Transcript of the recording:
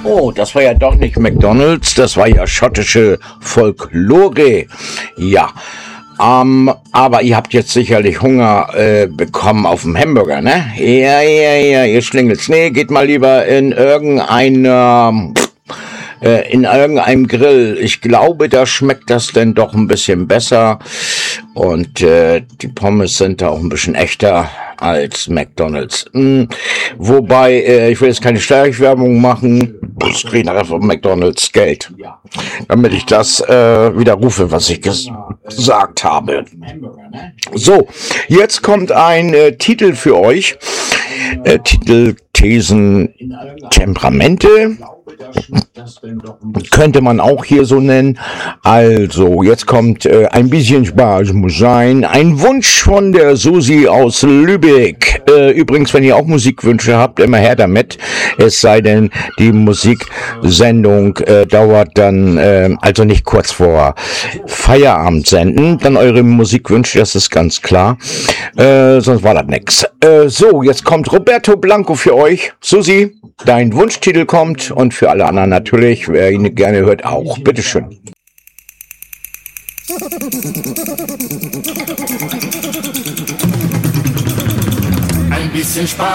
Oh, das war ja doch nicht McDonald's, das war ja schottische Folklore. Ja, aber ihr habt jetzt sicherlich Hunger bekommen auf dem Hamburger, ne? Ja, ihr Schlingels. Nee, geht mal lieber in irgendeinem Grill. Ich glaube, da schmeckt das denn doch ein bisschen besser. Und die Pommes sind da auch ein bisschen echter als McDonald's. Wobei, ich will jetzt keine Schleichwerbung machen. Ich kriege nachher von McDonald's Geld. Damit ich das widerrufe, was ich gesagt habe. So, jetzt kommt ein Titel für euch. Titel, Thesen, Temperamente. Könnte man auch hier so nennen. Also, jetzt kommt ein bisschen Spaß muss sein. Ein Wunsch von der Susi aus Lübeck. Übrigens, wenn ihr auch Musikwünsche habt, immer her damit. Es sei denn, die Musiksendung dauert dann, also nicht kurz vor Feierabend senden. Dann eure Musikwünsche, das ist ganz klar. Sonst war das nix. So, jetzt kommt Roberto Blanco für euch. Susi, dein Wunschtitel kommt und für alle anderen natürlich, wer ihn gerne hört, auch. Bitteschön. Ein bisschen Spaß.